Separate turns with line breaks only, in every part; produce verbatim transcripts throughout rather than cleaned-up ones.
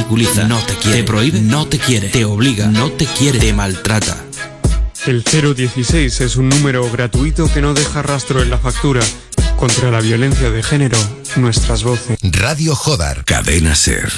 obstaculiza, no te quiere. Te prohíbe, no te quiere. Te obliga, no te quiere. Te maltrata.
El cero dieciséis es un número gratuito que no deja rastro en la factura. Contra la violencia de género, nuestras voces.
Radio Jodar. Cadena Ser.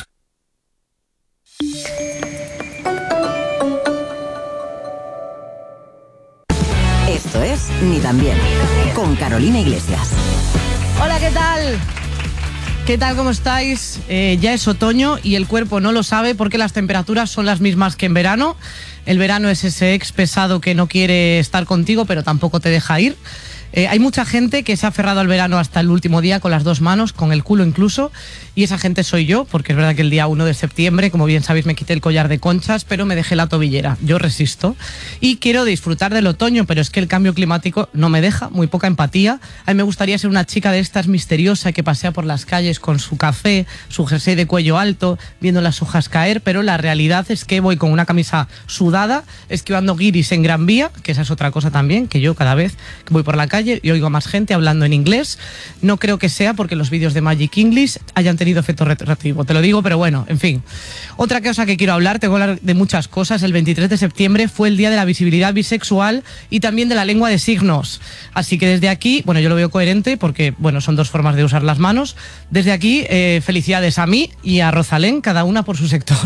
Esto es Ni tan bien, con Carolina Iglesias.
Hola, ¿qué tal? ¿Qué tal? ¿Cómo estáis? Eh, ya es otoño y el cuerpo no lo sabe porque las temperaturas son las mismas que en verano. El verano es ese ex pesado que no quiere estar contigo pero tampoco te deja ir. Eh, hay mucha gente que se ha aferrado al verano hasta el último día con las dos manos, con el culo incluso, y esa gente soy yo, porque es verdad que el día uno de septiembre, como bien sabéis, me quité el collar de conchas, pero me dejé la tobillera. Yo resisto y quiero disfrutar del otoño, pero es que el cambio climático no me deja, muy poca empatía. A mí me gustaría ser una chica de estas misteriosa que pasea por las calles con su café, su jersey de cuello alto, viendo las hojas caer, pero la realidad es que voy con una camisa sudada, esquivando guiris en Gran Vía, que esa es otra cosa también, que yo cada vez que voy por la calle y oigo a más gente hablando en inglés. No creo que sea porque los vídeos de Magic English hayan tenido efecto retroactivo, te lo digo, pero bueno, en fin. Otra cosa que quiero hablar, tengo que hablar de muchas cosas. El veintitrés de septiembre fue el día de la visibilidad bisexual y también de la lengua de signos. Así que desde aquí, bueno, yo lo veo coherente porque, bueno, son dos formas de usar las manos. Desde aquí, eh, felicidades a mí y a Rosalén, cada una por su sector.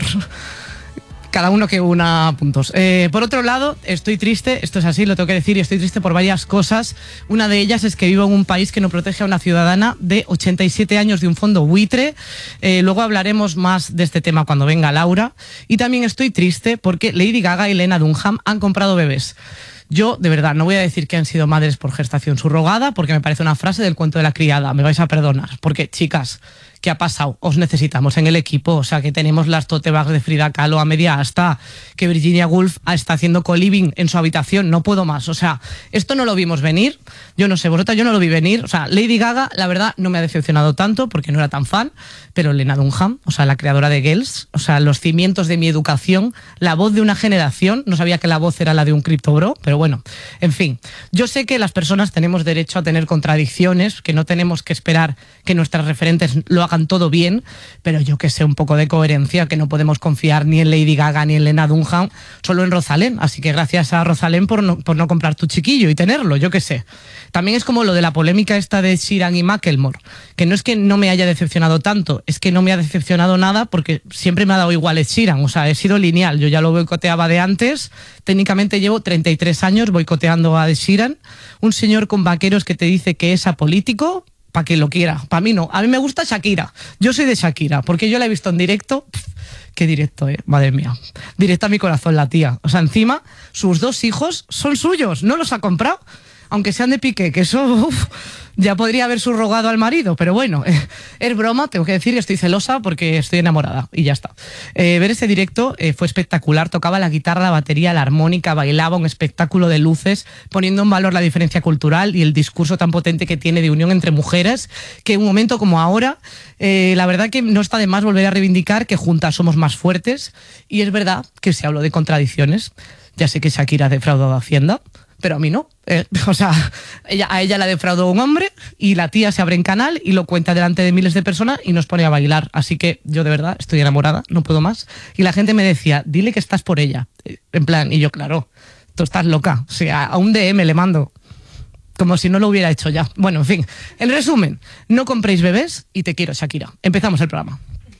Cada uno que una puntos. Eh, por otro lado, estoy triste, esto es así, lo tengo que decir, y estoy triste por varias cosas. Una de ellas es que vivo en un país que no protege a una ciudadana de ochenta y siete años de un fondo buitre. Eh, luego hablaremos más de este tema cuando venga Laura. Y también estoy triste porque Lady Gaga y Lena Dunham han comprado bebés. Yo, de verdad, no voy a decir que han sido madres por gestación subrogada, porque me parece una frase del cuento de la criada, me vais a perdonar. Porque, chicas, ¿qué ha pasado? Os necesitamos en el equipo, o sea, que tenemos las tote bags de Frida Kahlo a media asta, que Virginia Woolf está haciendo co-living en su habitación, no puedo más, o sea, esto no lo vimos venir, yo no sé, vosotras, yo no lo vi venir, o sea, Lady Gaga, la verdad, no me ha decepcionado tanto, porque no era tan fan, pero Lena Dunham, o sea, la creadora de Girls, o sea, los cimientos de mi educación, la voz de una generación, no sabía que la voz era la de un criptobro, pero bueno, en fin, yo sé que las personas tenemos derecho a tener contradicciones, que no tenemos que esperar que nuestras referentes lo hagan todo bien, pero yo que sé, un poco de coherencia, que no podemos confiar ni en Lady Gaga ni en Lena Dunham, solo en Rosalén, así que gracias a Rosalén por no, por no comprar tu chiquillo y tenerlo, yo que sé. También es como lo de la polémica esta de Sheeran y Macklemore, que no es que no me haya decepcionado tanto, es que no me ha decepcionado nada porque siempre me ha dado igual Ed Sheeran, o sea, he sido lineal, yo ya lo boicoteaba de antes, técnicamente llevo treinta y tres años boicoteando a Ed Sheeran, un señor con vaqueros que te dice que es apolítico, para quien lo quiera, para mí no. A mí me gusta Shakira, yo soy de Shakira, porque yo la he visto en directo. Pff, qué directo, eh, madre mía. Directa a mi corazón la tía. O sea, encima, sus dos hijos son suyos, no los ha comprado. Aunque sean de Piqué, que eso uf, ya podría haber subrogado al marido, pero bueno, eh, es broma, tengo que decir que estoy celosa porque estoy enamorada y ya está. Eh, ver ese directo eh, fue espectacular, tocaba la guitarra, la batería, la armónica, bailaba, un espectáculo de luces, poniendo en valor la diferencia cultural y el discurso tan potente que tiene de unión entre mujeres, que en un momento como ahora, eh, la verdad que no está de más volver a reivindicar que juntas somos más fuertes, y es verdad que se habló de contradicciones. Ya sé que Shakira ha defraudado a Hacienda, pero a mí no. Eh, o sea, ella, a ella la defraudó un hombre y la tía se abre en canal y lo cuenta delante de miles de personas y nos pone a bailar. Así que yo de verdad estoy enamorada, no puedo más. Y la gente me decía, dile que estás por ella. En plan, y yo, claro, tú estás loca. O sea, a un D M le mando. Como si no lo hubiera hecho ya. Bueno, en fin. En resumen, no compréis bebés y te quiero, Shakira. Empezamos el programa.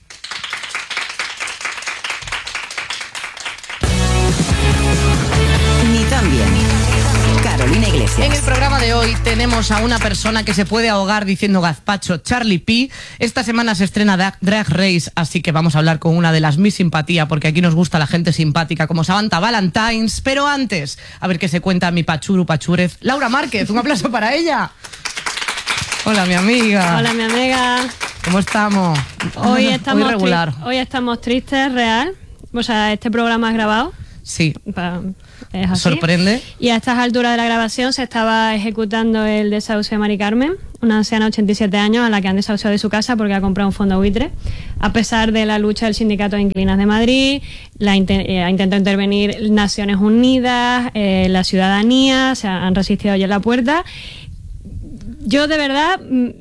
Ni tan bien. Carolina Iglesias.
En el programa de hoy tenemos a una persona que se puede ahogar diciendo gazpacho, Charlie P. Esta semana se estrena Drag Race, así que vamos a hablar con una de las Miss Simpatía, porque aquí nos gusta la gente simpática, como Samantha Valentines. Pero antes, a ver qué se cuenta mi pachuru pachurez, Laura Márquez. Un aplauso para ella. Hola, mi amiga.
Hola, mi amiga.
¿Cómo estamos?
Hoy estamos,
hoy regular.
Tri- hoy estamos tristes, real. O sea, este programa es grabado.
Sí.
Pa- Es así.
Sorprende.
Y a estas alturas de la grabación se estaba ejecutando el desahucio de Mari Carmen, una anciana de ochenta y siete años a la que han desahuciado de su casa porque ha comprado un fondo buitre. A pesar de la lucha del Sindicato de Inquilinas de Madrid, la inten- eh, ha intentado intervenir Naciones Unidas, eh, la ciudadanía, se han resistido allí en la puerta. Yo de verdad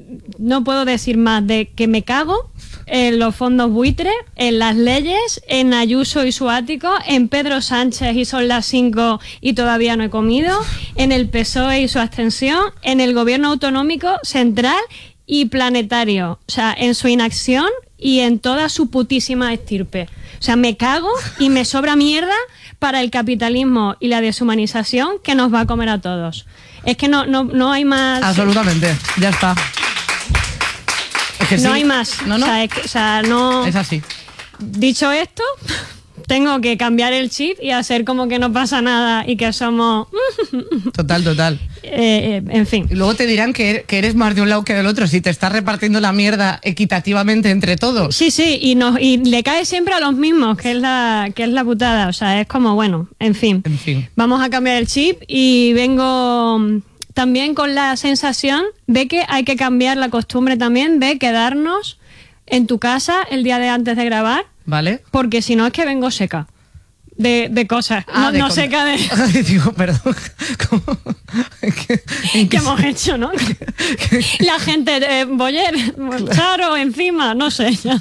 no puedo decir más de que me cago en los fondos buitres, en las leyes, en Ayuso y su ático, en Pedro Sánchez y son las cinco y todavía no he comido, en el P S O E y su abstención, en el gobierno autonómico central y planetario, o sea, en su inacción y en toda su putísima estirpe. O sea, me cago y me sobra mierda para el capitalismo y la deshumanización que nos va a comer a todos. Es que no, no, no hay más...
Absolutamente, ya está. Es que
no
sí.
hay más.
No, no.
O sea, es, que, o sea, no...
Es así.
Dicho esto, tengo que cambiar el chip y hacer como que no pasa nada y que somos...
Total, total.
Eh, eh, en fin.
Y luego te dirán que, que eres más de un lado que del otro si te estás repartiendo la mierda equitativamente entre todos.
Sí, sí, y, nos, y le cae siempre a los mismos, que es la que es la putada. O sea, es como, bueno, en fin.
En fin.
Vamos a cambiar el chip y vengo también con la sensación de que hay que cambiar la costumbre también de quedarnos en tu casa el día de antes de grabar,
¿Vale?
porque si no es que vengo seca de, de cosas.
Ah,
no
de
no
con-
seca de...
Digo, perdón. ¿Cómo? ¿Qué- en
¿Qué
qué
hemos
se-
hecho, no? La gente, eh, Boyer, Charo, encima, no sé, ya.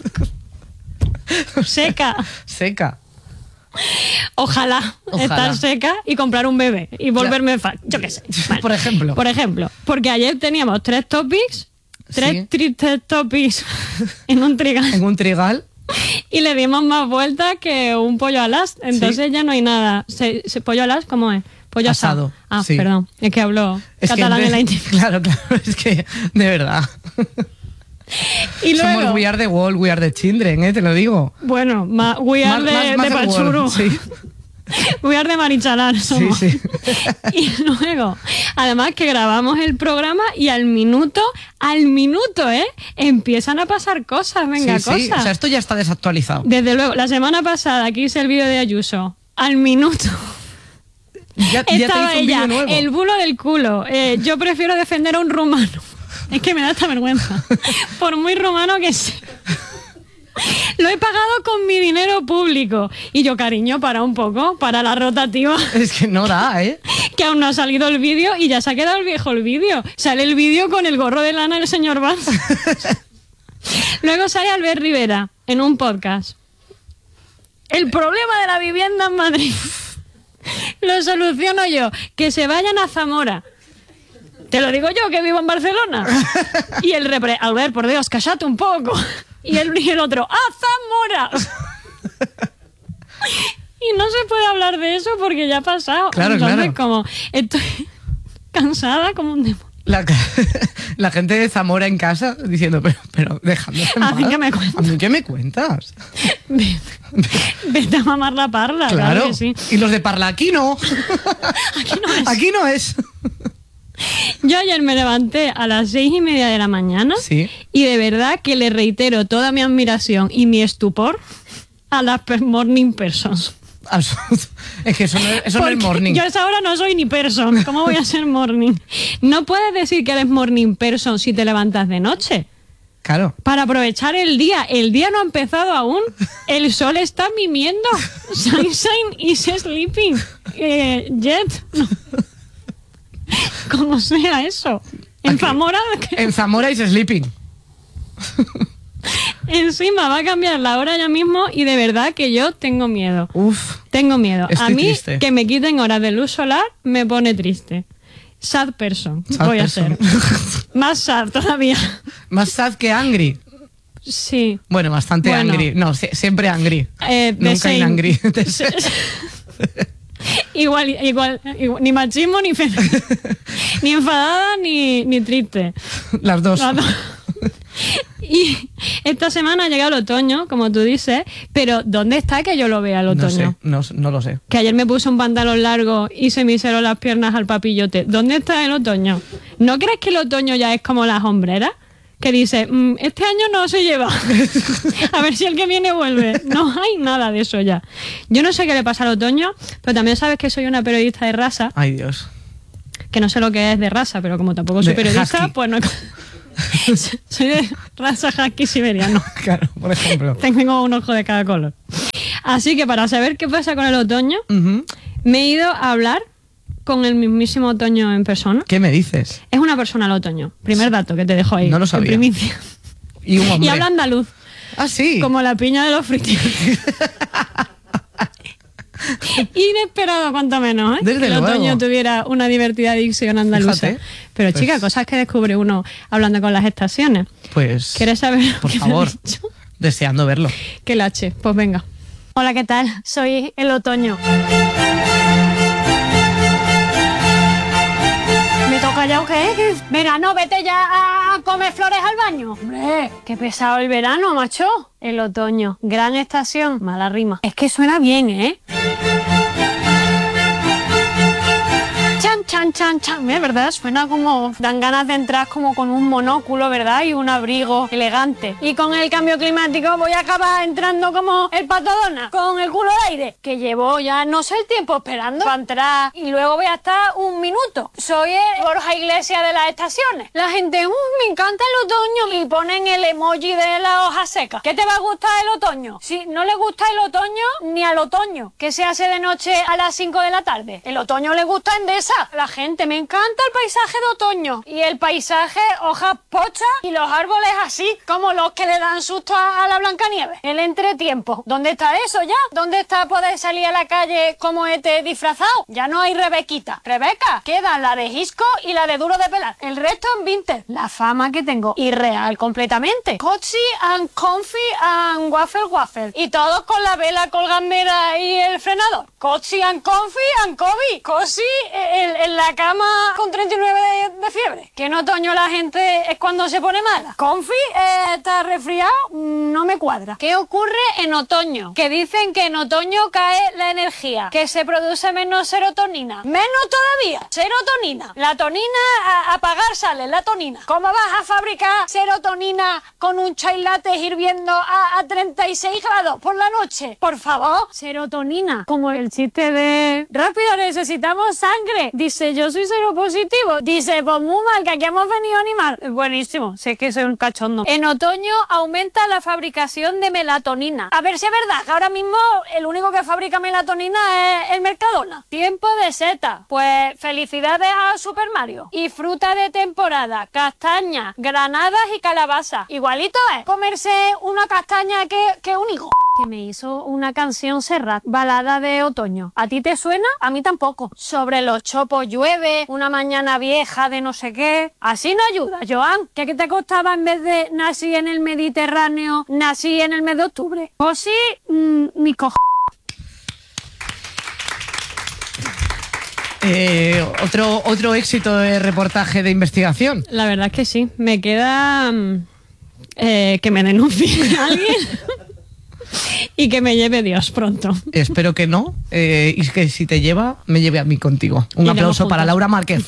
Seca.
Seca.
Ojalá,
Ojalá.
estar seca y comprar un bebé y volverme fan. Yo qué sé. Vale.
Por ejemplo.
Por ejemplo. Porque ayer teníamos tres topics, tres
Sí.
tristes topics en un trigal
En un trigal.
y le dimos más vueltas que un pollo alas. Entonces
Sí.
ya no hay nada. Se, se- ¿Pollo alas cómo es? Pollo asado.
Asado,
Ah,
sí.
perdón. Es que hablo
Es que
catalán
de-
en la intimidad.
Claro, claro. Es que, de verdad.
Y
Somos
luego,
We Are the Wall, We Are the Children, ¿eh? Te lo digo.
bueno, ma, we are
Más-
de,
más-
de
más the
Pachuru.
world, sí.
We are de Marichalar somos.
Sí, sí.
Y luego, además que grabamos el programa y al minuto, al minuto, ¿eh? Empiezan a pasar cosas, venga,
Sí,
cosas.
sí. O sea, esto ya está desactualizado.
Desde luego, la semana pasada que hice el vídeo de Ayuso, al minuto
Ya, ya te
estaba
hizo un
ella,
vídeo nuevo.
el bulo del culo. eh, yo prefiero defender a un rumano. Es que me da esta vergüenza. Por muy rumano que sea. Lo he pagado con mi dinero público. Y yo, cariño, para un poco, para la rotativa.
Es que no da, ¿eh?
Que aún no ha salido el vídeo y ya se ha quedado el viejo el vídeo. Sale el vídeo con el gorro de lana del señor Vaz. Luego sale Albert Rivera en un podcast. El problema de la vivienda en Madrid lo soluciono yo. Que se vayan a Zamora. Te lo digo yo, que vivo en Barcelona. Y el repre... Albert, por Dios, cállate un poco. Y el, y el otro, ¡a Zamora! Y no se puede hablar de eso porque ya ha pasado.
Claro,
Entonces,
claro.
como estoy cansada como un demonio.
La, la gente de Zamora en casa diciendo, pero, pero déjame en
A mí
paz.
que me cuentas.
¿A mí qué me cuentas?
Vete, vete a mamar la parla, claro,
Claro.
que sí.
Y los de Parla, aquí no.
Aquí no es.
Aquí no es.
Yo ayer me levanté a las seis y media de la mañana
Sí.
y de verdad que le reitero toda mi admiración y mi estupor a las per- morning persons.
Absoluto. Es que eso no es, eso no es
Porque
morning.
yo a esa hora no soy ni person. ¿Cómo voy a ser morning? No puedes decir que eres morning person si te levantas de noche.
Claro.
Para aprovechar el día. El día no ha empezado aún. El sol está mimiendo. Sunshine is sleeping. Eh, jet. No. Como sea eso. En
Aquí.
Zamora,
En Zamora is sleeping.
encima va a cambiar la hora ya mismo y de verdad que yo tengo miedo.
Uf.
Tengo miedo.
Estoy
a mí
triste.
que me quiten horas de luz solar me pone triste. Sad person.
Sad
voy
person.
a ser. Más sad todavía.
Más sad que angry.
Sí.
Bueno, bastante
Bueno.
angry. No, si- siempre angry.
Eh, the
Nunca
same.
in angry.
igual, igual, igual, ni machismo ni fe- ni enfadada ni, ni triste.
Las dos.
Las dos. Y esta semana ha llegado el otoño, como tú dices, pero ¿dónde está que yo lo vea el
No
otoño?
sé, no, no lo sé.
Que ayer me puse un pantalón largo y se me hicieron las piernas al papillote. ¿Dónde está el otoño? ¿No crees que el otoño ya es como las hombreras? Que dice, "Mm, este año no se lleva. A ver si el que viene vuelve". No hay nada de eso ya. Yo no sé qué le pasa al otoño, pero también sabes que soy una periodista de raza,
Ay, Dios.
que no sé lo que es de raza, pero como tampoco soy
De
periodista,
husky.
pues no... Soy de raza husky siberiano.
Claro, por ejemplo.
Tengo un ojo de cada color. Así que para saber qué pasa con el otoño,
Ujú.
me he ido a hablar con el mismísimo Otoño en persona.
¿Qué me dices?
Es una persona el Otoño. Primer dato que te dejo ahí.
No lo sabía.
En primicia.
Y un hombre.
Y habla andaluz.
Ah, sí.
Como la piña de los fritos. Inesperado, cuanto menos, ¿eh?
Desde
que el
luego.
Otoño tuviera una divertida dicción andaluza.
Fíjate.
Pero
Pues-
chica, cosas que descubre uno hablando con las estaciones.
Pues,
¿Quieres saber lo
por
que me
favor,
ha dicho?
deseando verlo.
Que el H, pues venga. Hola, ¿qué tal? Soy el Otoño. ¿Me toca ya o qué? ¿Qué? Verano, vete ya a comer flores al baño. Hombre, qué pesado el verano, macho. El otoño, gran estación, mala rima. Es que suena bien, ¿eh? Chan, chan, chan, chan. ¿Eh? ¿Verdad? Suena como... Dan ganas de entrar como con un monóculo, ¿verdad? Y un abrigo elegante. Y con el cambio climático voy a acabar entrando como el Pato Donald, con el culo al aire. Que llevo ya no sé el tiempo esperando para entrar. Y luego voy a estar un minuto. Soy el Borja Iglesias de las estaciones. La gente, uh, me encanta el otoño. Y ponen el emoji de la hoja seca. ¿Qué te va a gustar el otoño? Si no le gusta el otoño, ni al otoño, que se hace de noche a las cinco de la tarde. El otoño le gusta Endesa. La gente, me encanta el paisaje de otoño. Y el paisaje, hojas pochas y los árboles así, como los que le dan susto a, a la Blancanieves. El entretiempo. ¿Dónde está eso ya? ¿Dónde está poder salir a la calle como este disfrazado? Ya no hay Rebequita. Rebeca, quedan la de Hisco y la de Duro de Pelar. El resto en Vinted. La fama que tengo, irreal completamente. Cozy and comfy and waffle waffle. Y todos con la vela colgandera y el frenador. Cozy and comfy and Kobe. Cozy en, en la cama con treinta y nueve de, de fiebre. Que en otoño la gente es cuando se pone mala. Comfy eh, está resfriado, no me cuadra. ¿Qué ocurre en otoño? Que dicen que en otoño cae la energía, que se produce menos serotonina. Menos todavía, serotonina. La tonina a apagar sale, la tonina. ¿Cómo vas a fabricar serotonina con un chai latte hirviendo a, a treinta y seis grados por la noche? Por favor, serotonina. Como el chiste de rápido, necesitamos sangre. Dice, yo soy seropositivo. Dice, pues muy mal, que aquí hemos venido a animar. Buenísimo, sé que soy un cachondo. En otoño aumenta la fabricación de melatonina. A ver si es verdad, que ahora mismo el único que fabrica melatonina es el Mercadona. Tiempo de seta. Pues felicidades a Super Mario. Y fruta de temporada, castaña, granadas y calabaza. Igualito es comerse una castaña que, que un higo. Que me hizo una canción Serrat, balada de otoño. ¿A ti te suena? A mí tampoco. Sobre los chopos llueve, una mañana vieja de no sé qué. Así no ayuda, Joan. ¿Qué, qué te costaba en vez de nací en el Mediterráneo, nací en el mes de octubre? Pues sí, mmm, mi cojo.
Eh, otro, otro éxito de reportaje de investigación.
La verdad es que sí. Me queda mm, eh, que me denuncie alguien. Y que me lleve Dios pronto.
Espero que no. Eh, y que si te lleva, me lleve a mí contigo. Un
Iremos
aplauso
juntos.
para Laura Márquez.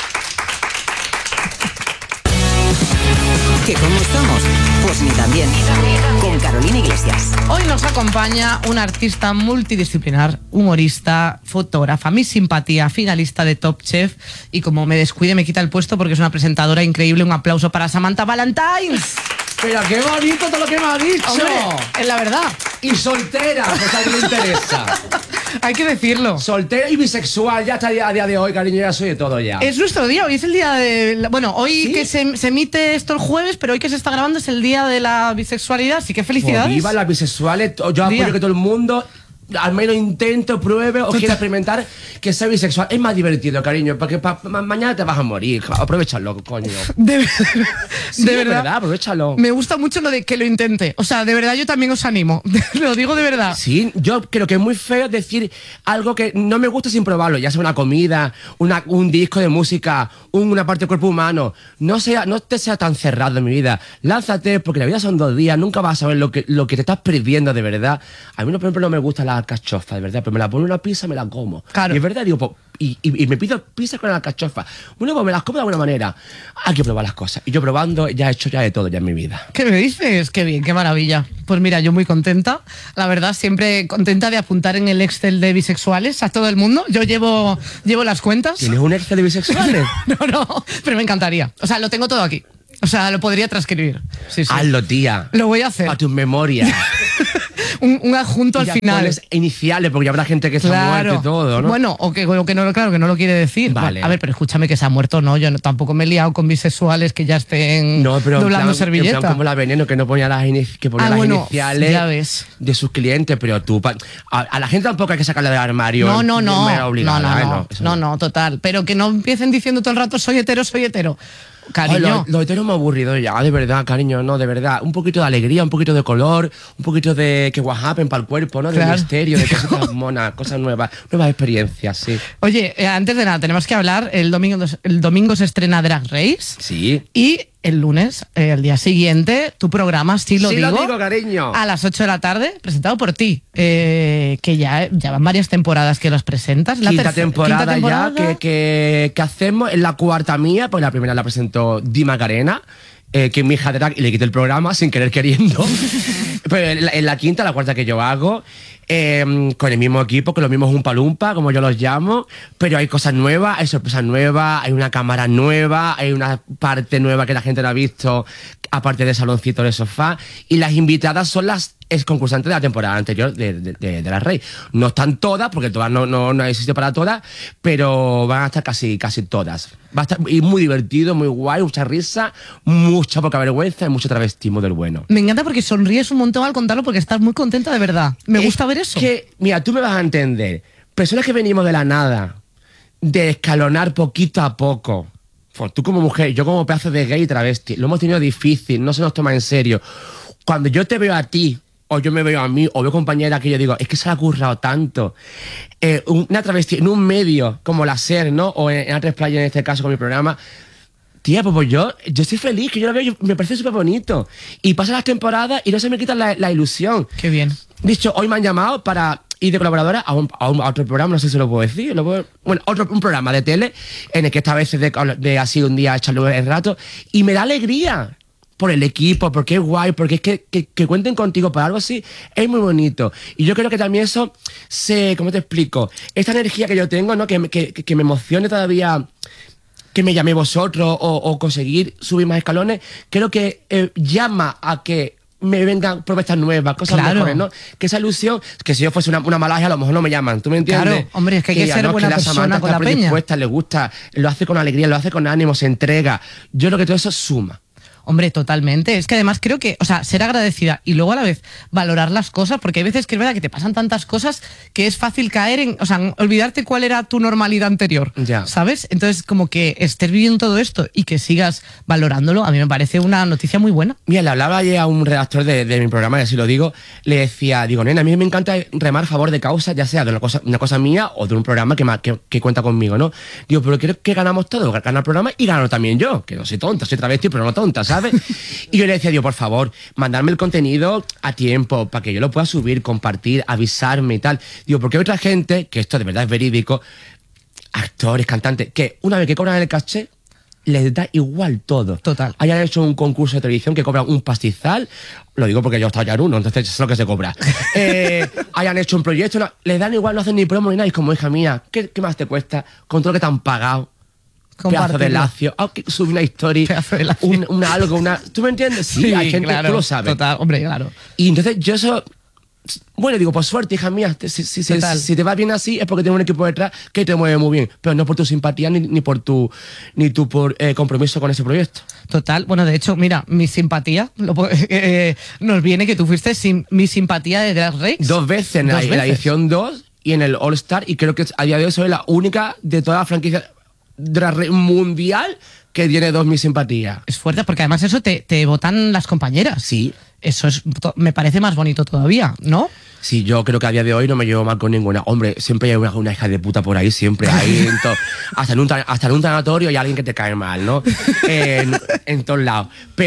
¿Que cómo estamos? Pues ni tan bien. Con Carolina Iglesias.
Hoy nos acompaña una artista multidisciplinar, humorista, fotógrafa, mi simpatía, finalista de Top Chef. Y como me descuide, me quita el puesto porque es una presentadora increíble. Un aplauso para Samantha Valentines.
Pero qué bonito todo lo que me has dicho.
Hombre, es la verdad.
Y soltera, pues a mí me interesa.
Hay que decirlo.
Soltera y bisexual, ya está a día, a día de hoy, cariño, ya soy de todo ya.
Es nuestro día, hoy es el día de... la- Bueno, hoy
¿Sí?
que se, se emite esto el jueves, pero hoy que se está grabando es el día de la bisexualidad, así que felicidades.
Pues viva las bisexuales, yo apoyo
Día.
que todo el mundo al menos intente, pruebe o quiera experimentar que sea bisexual. Es más divertido, cariño, porque pa- ma- mañana te vas a morir. Aprovechalo, coño.
De,
Sí,
de
es
verdad.
verdad, aprovechalo.
Me gusta mucho lo de que lo intente. O sea, de verdad yo también os animo. Lo digo de verdad.
Sí, yo creo que es muy feo decir algo que no me gusta sin probarlo, ya sea una comida, una, un disco de música, un- una parte del cuerpo humano. No sea, no te sea tan cerrado en mi vida. Lánzate, porque la vida son dos días, nunca vas a saber lo que, lo que te estás perdiendo de verdad. A mí, por ejemplo, no me gusta la alcachofa, de verdad, pero me la pongo en una pizza, me la como.
Claro.
Y es verdad, digo, pues, y, y, y me pido pizza con la alcachofa. Bueno, pues me las como de alguna manera. Hay que probar las cosas. Y yo probando, ya he hecho ya de todo ya en mi vida.
¿Qué me dices? Qué bien, qué maravilla. Pues mira, yo muy contenta. La verdad, siempre contenta de apuntar en el Excel de bisexuales a todo el mundo. Yo llevo, llevo las cuentas.
¿Tienes un Excel de bisexuales?
No, no, pero me encantaría. O sea, lo tengo todo aquí. O sea, lo podría transcribir. Sí, sí.
Hazlo, tía.
Lo voy a hacer.
Para tus memorias.
un, un adjunto
Y
al
ya
final.
pones iniciales, porque ya habrá gente que se ha muerto y todo, ¿no?
Bueno, o que, o que no, claro, que no lo quiere decir.
Vale.
A ver, pero escúchame que se ha muerto, no. Yo no, tampoco me he liado con bisexuales que ya estén
No, pero en
doblando
plan,
servilleta.
en plan como la Veneno, que no ponía las, inici- que ponía
Ah,
las
bueno,
iniciales
ya ves.
de sus clientes, pero tú... pa- A, a la gente tampoco hay que sacarla del armario.
No, no,
de
no.
manera
No,
obligada,
no,
¿eh?
no.
eso
No, no, total. Pero que no empiecen diciendo todo el rato soy hetero, soy hetero.
Ay,
Cariño.
lo, lo hetero me ha aburrido ya, de verdad, cariño, no, de verdad. Un poquito de alegría, un poquito de color, un poquito de que guajapen para el cuerpo, ¿no? De
Claro.
misterio, de cosas monas, cosas nuevas, nuevas experiencias, sí.
Oye, eh, antes de nada, tenemos que hablar. El domingo, el domingo se estrena Drag Race.
Sí.
Y el lunes, eh, el día siguiente, tu programa, sí lo
Sí
digo.
lo digo, cariño.
A las ocho de la tarde, presentado por ti. eh, que ya, ya van varias temporadas que los presentas. La
Quinta
terce-
temporada,
quinta temporada.
ya que, que, que hacemos, es la cuarta mía, pues la primera la presentó Di Macarena, eh, que es mi hija drag, y le quité el programa sin querer queriendo. Pero en la, en la quinta, la cuarta que yo hago, eh, con el mismo equipo, con los mismos Umpa Lumpa, como yo los llamo, pero hay cosas nuevas, hay sorpresas nuevas, hay una cámara nueva, hay una parte nueva que la gente no ha visto, aparte de saloncito de sofá, y las invitadas son las ex concursantes de la temporada anterior de, de, de, de la Rey. No están todas, porque todas no, no, no existe para todas, pero van a estar casi, casi todas. Va a estar y muy divertido, muy guay, mucha risa, mucha poca vergüenza y mucho travestismo del bueno.
Me encanta porque sonríes un montón al contarlo porque estás muy contenta de verdad. Me
Es
gusta ver eso.
Que, mira, tú me vas a entender. Personas que venimos de la nada, de escalonar poquito a poco. Pues tú como mujer, yo como pedazo de gay y travesti, lo hemos tenido difícil, no se nos toma en serio. Cuando yo te veo a ti, o yo me veo a mí, o veo compañera que yo digo, es que se le ha currado tanto. Eh, una travesti en un medio como la SER, ¿no? O en, en A tres Playa, en este caso, con mi programa. Tía, pues, pues yo, yo estoy feliz, que yo lo veo, yo- me parece súper bonito. Y pasan las temporadas y no se me quita la, la ilusión.
Qué bien.
Dicho, hoy me han llamado para ir de colaboradora a, un, a, un- a otro programa, no sé si lo puedo decir. Lo puedo- bueno, otro, un programa de tele en el que esta vez es de, de así un día echarle el rato. Y me da alegría por el equipo, porque es guay, porque es que, que, que cuenten contigo para algo así, es muy bonito. Y yo creo que también eso se, ¿cómo te explico? Esta energía que yo tengo, ¿no? Que, me- que, que me emocione todavía que me llamé vosotros o, o conseguir subir más escalones, creo que eh, llama a que me vengan propuestas nuevas, cosas
Claro.
mejores, ¿no? Que esa ilusión, que si yo fuese una, una malaje a lo mejor no me llaman, ¿tú me entiendes?
Claro, hombre, es que hay que
ya
ser
no,
buena
que la
persona
Samantha
con
está
la peña.
predispuesta, le gusta, lo hace con alegría, lo hace con ánimo, se entrega. Yo creo que todo eso suma.
Hombre, totalmente. Es que además creo que, o sea, ser agradecida y luego a la vez valorar las cosas, porque hay veces que es verdad que te pasan tantas cosas que es fácil caer en, o sea, en olvidarte cuál era tu normalidad anterior.
Ya.
¿Sabes? Entonces, como que estés viviendo todo esto y que sigas valorándolo, a mí me parece una noticia muy buena.
Mira, le hablaba ayer a un redactor de, de mi programa, y así lo digo, le decía, digo, nena, a mí me encanta remar a favor de causa, ya sea de una cosa, una cosa mía o de un programa que, ma- que, que cuenta conmigo, ¿no? Digo, pero quiero que ganamos todos, gana el programa y gano también yo, que no soy tonta, soy travesti, pero no tonta, ¿sabes? Y yo le decía, digo, por favor, mandarme el contenido a tiempo, para que yo lo pueda subir, compartir, avisarme y tal. Digo, porque hay otra gente, que esto de verdad es verídico, actores, cantantes, que una vez que cobran el caché, les da igual todo.
Total.
Hayan hecho un concurso de televisión que cobran un pastizal, lo digo porque yo he estado ya en uno, entonces es lo que se cobra. Eh, hayan hecho un proyecto, no, les dan igual, no hacen ni promo ni nada, y es como, hija mía, ¿qué, qué más te cuesta? Con todo lo que te han pagado. Pedazo de
Compartirlo.
lacio, ah, que subí una historia,
Pedazo de lacio.
un, una algo, una... ¿Tú me entiendes? Sí, hay gente,
claro,
tú lo sabes.
Total, hombre, claro.
Y entonces yo eso... Bueno, digo, por suerte, hija mía, te- si, si, si,
Total.
si te va bien así es porque tienes un equipo detrás que te mueve muy bien, pero no por tu simpatía ni, ni por tu ni tu por eh, compromiso con ese proyecto.
Total, bueno, de hecho, mira, mi simpatía, lo po- eh, nos viene que tú fuiste sin, mi simpatía de Drag Race.
Dos veces en, la,
Dos
en la
veces.
edición dos y en el All Star, y creo que a día de hoy soy la única de toda la franquicia Drag Race mundial que tiene dos mi simpatía.
Es fuerte porque además eso te, te votan las compañeras.
Sí.
Eso es, to- me parece más bonito todavía, ¿no?
Sí, yo creo que a día de hoy no me llevo mal con ninguna. Hombre, siempre hay una, una hija de puta por ahí, siempre hay. En to- hasta, en un, tra- hasta en un tanatorio hay alguien que te cae mal, ¿no? en, en todos lados.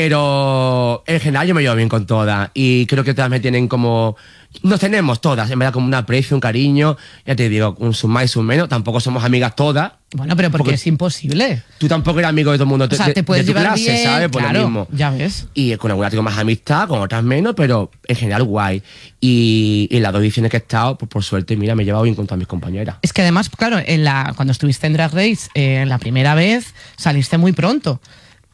Pero en general yo me llevo bien con todas. Y creo que todas me tienen como... Nos tenemos todas, en verdad, como un aprecio, un cariño. Ya te digo, un sub más y sub menos. Tampoco somos amigas todas.
Bueno, pero porque,
Porque-
es imposible.
Tú tampoco eres amigo de todo el mundo.
O sea,
de-
te puedes
de tu
llevar
clase,
bien,
¿sabes? Por
claro,
lo mismo.
ya ves.
Y con algunas tengo más amistad, con otras menos, pero en general guay. Y, y en las dos ediciones que he estado, pues por suerte, mira, me he llevado bien con todas mis compañeras.
Es que además, claro, en la, cuando estuviste en Drag Race, eh, en la primera vez, saliste muy pronto.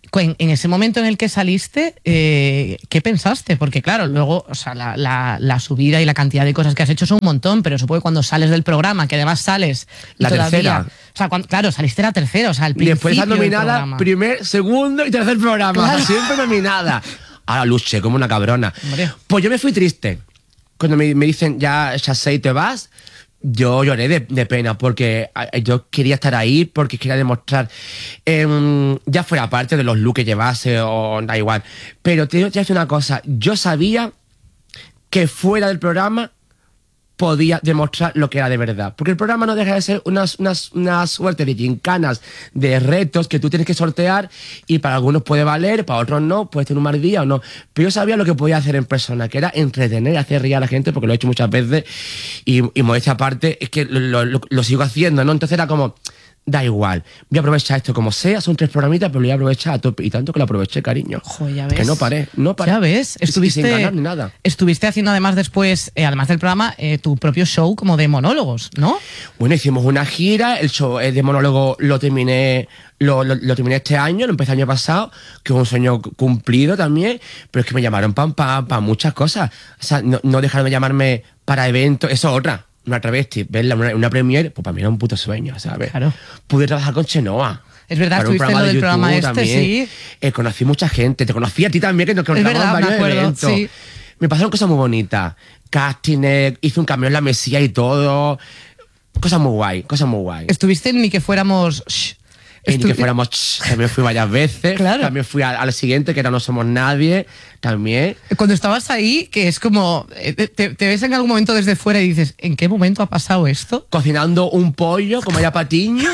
en, en ese momento en el que saliste, eh, ¿qué pensaste? Porque claro, luego, o sea, la, la, la subida y la cantidad de cosas que has hecho son un montón, pero supongo que cuando sales del programa, que además sales y
La
todavía,
tercera.
O sea, cuando, claro, saliste la tercera, o sea, al principio
Después está
del
nominada
programa.
primer, segundo y tercer programa.
Claro.
O sea, siempre nominada. Ahora luché como una cabrona.
Hombre.
Pues yo me fui triste. Cuando me, me dicen, ya, Shasey, te vas, yo lloré de, de pena porque eh, yo quería estar ahí, porque quería demostrar, eh, ya fuera parte de los looks que llevase o da igual. Pero te voy a decir una cosa, yo sabía que fuera del programa podía demostrar lo que era de verdad. Porque el programa no deja de ser una, una, una suerte de gincanas, de retos que tú tienes que sortear y para algunos puede valer, para otros no, puedes tener un mal día o no. Pero yo sabía lo que podía hacer en persona, que era entretener, hacer reír a la gente, porque lo he hecho muchas veces y, y modestia aparte, es que lo, lo, lo sigo haciendo, ¿no? Entonces era como, da igual, voy a aprovechar esto como sea, son tres programitas, pero lo voy a aprovechar a tope. Y tanto que lo aproveché, cariño.
Joder, ya ves.
Que no paré, no paré.
Ya ves,
Y- y
estuviste,
sin ganar ni nada.
estuviste haciendo además después, eh, además del programa, eh, tu propio show como de monólogos, ¿no?
Bueno, hicimos una gira, el show eh, de monólogo lo terminé, lo, lo, lo terminé este año, lo empecé el año pasado, que es un sueño cu- cumplido también, pero es que me llamaron para pa, pa muchas cosas. O sea, no, no dejaron de llamarme para eventos, eso es otra, una travesti, verla en una, una premiere, pues para mí era un puto sueño, ¿sabes?
Claro.
Pude trabajar con Chenoa.
Es verdad,
para un
estuviste en lo
de
del programa
YouTube
este,
también.
sí.
Eh, conocí mucha gente, te conocí a ti también, que nos conocimos
verdad,
en
me
varios
acuerdo,
eventos.
sí.
Me pasaron cosas muy bonitas. Castings, hice un cambio en la mesilla y todo. Cosas muy guay, cosas muy guay.
Estuviste en Ni que fuéramos... shh.
Y ni que
Estuvi-
fuéramos, ch, también fui varias veces.
Claro.
También fui al, al siguiente, que era No Somos Nadie, también.
Cuando estabas ahí, que es como... eh, Te, te ves en algún momento desde fuera y dices, ¿en qué momento ha pasado esto?
Cocinando un pollo con María Patiño.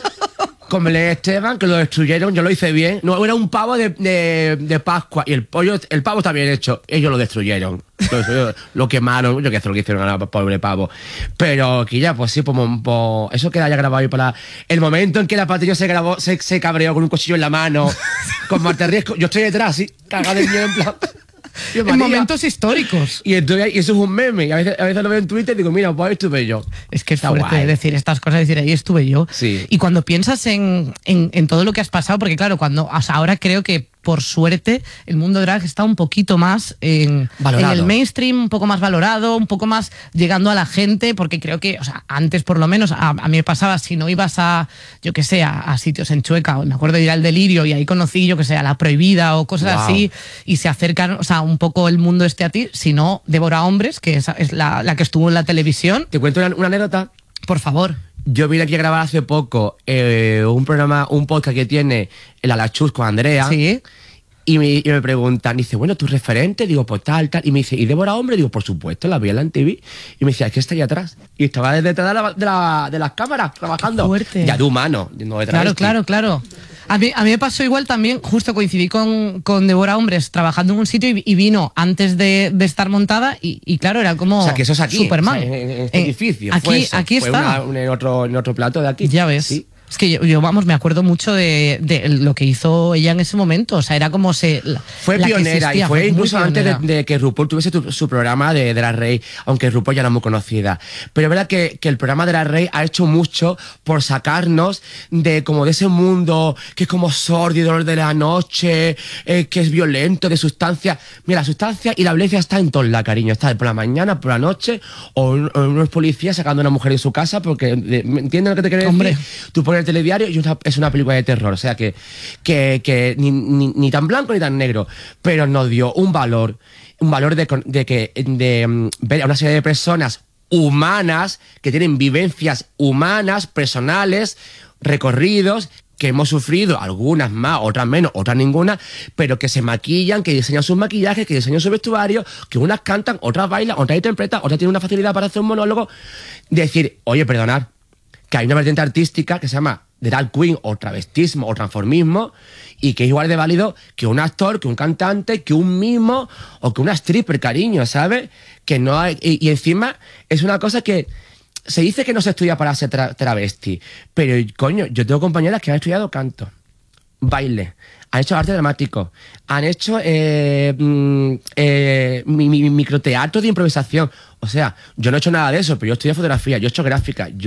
Con Belén Esteban, que lo destruyeron, yo lo hice bien. No, era un pavo de, de, de Pascua y el pollo, el pavo está bien hecho. Ellos lo destruyeron. Lo, destruyeron, lo quemaron, yo qué sé lo que hicieron al pobre pavo. Pero que ya, pues sí, pues, pues, eso queda ya grabado ahí para el momento en que la Patiño se grabó, se, se cabreó con un cuchillo en la mano, con Marta Riesco. Yo estoy detrás, sí, cagado de miedo en plan. Yo,
En
María.
momentos históricos.
Y, entonces, y eso es un meme. Y a veces, a veces lo veo en Twitter y digo, mira, pues ahí estuve yo.
Es que es
Está
fuerte
guay.
decir estas cosas, decir ahí estuve yo.
Sí.
Y cuando piensas en, en, en todo lo que has pasado, porque claro, cuando o sea, ahora creo que por suerte el mundo drag está un poquito más en,
Valorado.
en el mainstream, un poco más valorado, un poco más llegando a la gente, porque creo que, o sea, antes por lo menos, a, a mí me pasaba, si no ibas a, yo que sé, a, a sitios en Chueca, me acuerdo de ir al Delirio y ahí conocí, yo que sé, a La Prohibida o cosas
Wow.
así, y se acercan, o sea, un poco el mundo este a ti, si no, Débora Hombres, que es, es la, la que estuvo en la televisión.
Te cuento una, una anécdota.
Por favor.
Yo vine aquí a grabar hace poco eh, un programa, un podcast que tiene el Alachus con Andrea.
Sí.
Y me, y me preguntan, dice, bueno, ¿tu referente? Digo, pues tal, tal. Y me dice, ¿y Débora Hombre? Digo, por supuesto, la vi en la M T V. Y me decía, es que está ahí atrás. Y estaba detrás de, la, de, la, de las cámaras, trabajando.
Qué fuerte.
Ya de humano, no de
Claro,
travesti.
claro, claro. A mí, a mí me pasó igual también, justo coincidí con, con Débora Hombres trabajando en un sitio y, y vino antes de, de estar montada y, y claro, era como
O sea, que eso es aquí,
Superman.
o sea, en, en este
Eh,
edificio.
Aquí,
fue eso.
aquí
Fue
está.
una- un- en, otro, en otro plato de aquí.
Ya ves.
Sí.
Es que yo, yo, vamos, me acuerdo mucho de, de lo que hizo ella en ese momento. O sea, era como se. la-
Fue
la que
pionera y
existía,
fue
muy
incluso antes de,
pionera.
de que RuPaul tuviese tu- su programa de, de la Rey, aunque RuPaul ya era muy conocida. Pero es verdad que, que el programa de la Rey ha hecho mucho por sacarnos de como de ese mundo que es como sórdido de la noche, eh, que es violento, de sustancias. Mira, la sustancia y la violencia está en toda la cariño. Está por la mañana, por la noche, o, un- o unos policías sacando a una mujer de su casa porque, de- ¿me entiendes lo que te quiero decir?
Hombre.
Tú pones el telediario y una- es una película de terror, o sea que, que, que ni, ni- ni tan blanco ni tan negro, pero nos dio un valor, un valor de, con- de que de mm, ver a una serie de personas humanas que tienen vivencias humanas, personales, recorridos que hemos sufrido, algunas más, otras menos, otras ninguna, pero que se maquillan, que diseñan sus maquillajes, que diseñan su vestuario, que unas cantan, otras bailan, otras interpretan, otras tienen una facilidad para hacer un monólogo. Decir, oye, perdonad, que hay una vertiente artística que se llama drag queen o travestismo o transformismo y que es igual de válido que un actor, que un cantante, que un mimo o que una stripper, cariño, ¿sabes? Que no hay, y, y encima es una cosa que se dice que no se estudia para ser tra- travesti, pero coño, yo tengo compañeras que han estudiado canto, baile, han hecho arte dramático, han hecho eh, mm, eh, mi, mi- microteatro de improvisación. O sea, yo no he hecho nada de eso, pero yo estudié fotografía, yo he hecho gráfica, yo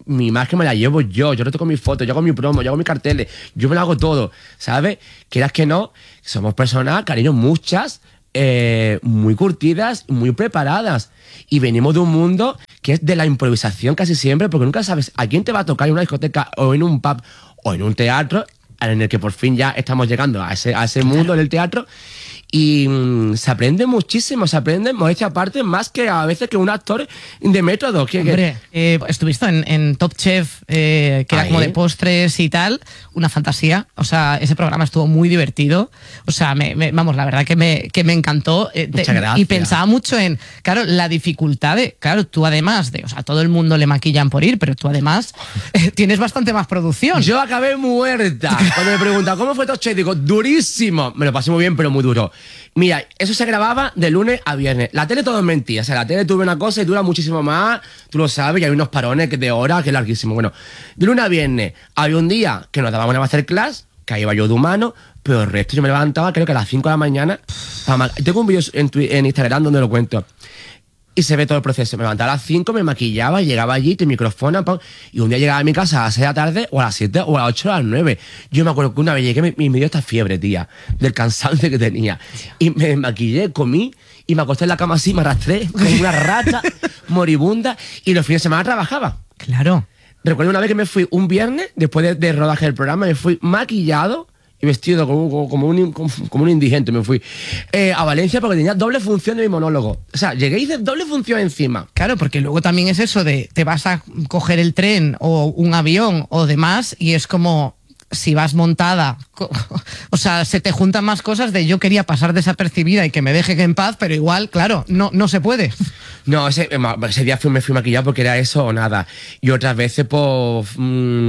mi imagen me la llevo yo, yo retoco mis fotos, yo hago mi promo, yo hago mis carteles, yo me lo hago todo, ¿sabes? Quieras que no, somos personas, cariño, muchas, eh, muy curtidas, muy preparadas. Y venimos de un mundo que es de la improvisación casi siempre, porque nunca sabes a quién te va a tocar en una discoteca o en un pub o en un teatro, en el que por fin ya estamos llegando a ese, a ese mundo del teatro. Y mmm, se aprende muchísimo, se aprende, modestia aparte, más que a veces que un actor de método. Que,
Hombre, eh, estuviste en, en Top Chef, eh, que era
Ahí.
como de postres y tal, una fantasía. O sea, ese programa estuvo muy divertido. O sea, me, me- vamos, la verdad que me, que me encantó. Eh, te-
Muchas gracias.
Y pensaba mucho en, claro, la dificultad de, claro, tú además de, o sea, todo el mundo le maquillan por ir, pero tú además eh, tienes bastante más producción.
Yo acabé muerta. Cuando me preguntan, ¿cómo fue Top Chef? Digo, durísimo. Me lo pasé muy bien, pero muy duro. Mira, eso se grababa de lunes a viernes. La tele todo es mentira. O sea, la tele tuve una cosa y dura muchísimo más. Tú lo sabes, y hay unos parones que de horas que es larguísimo. Bueno, de lunes a viernes había un día que nos daban una masterclass, que ahí iba yo de humano, pero el resto yo me levantaba creo que a las cinco de la mañana. para ma- Tengo un vídeo en, Twi- en Instagram donde lo cuento. Y se ve todo el proceso. Me levantaba a las cinco, me maquillaba, llegaba allí, te micrófono, pam, y un día llegaba a mi casa a las seis de la tarde, o a las siete, o a las ocho, o a las nueve. Yo me acuerdo que una vez llegué y me dio esta fiebre, tía, del cansancio que tenía. Y me maquillé, comí, y me acosté en la cama así, me arrastré como una rata moribunda, y los fines de semana trabajaba.
Claro.
Recuerdo una vez que me fui un viernes, después de, de rodaje del programa, me fui maquillado y vestido como, como, como un, como, como un indigente. Me fui eh, a Valencia porque tenía doble función de mi monólogo. O sea, llegué y hice doble función encima.
Claro, porque luego también es eso de te vas a coger el tren o un avión o demás y es como si vas montada, co- o sea, se te juntan más cosas de yo quería pasar desapercibida y que me dejen en paz, pero igual, claro, no, no se puede.
No, ese, ese día fui, me fui maquillado porque era eso o nada. Y otras veces, pues, mm,